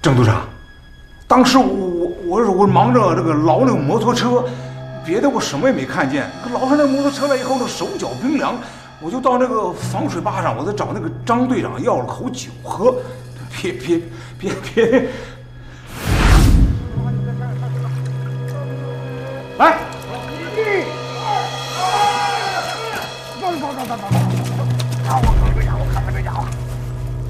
郑督察，当时我忙着这个捞那个摩托车，别的我什么也没看见。捞上那摩托车来以后，那手脚冰凉，我就到那个防水坝上，我在找那个张队长要了口酒喝。别！来，1、2、3，走。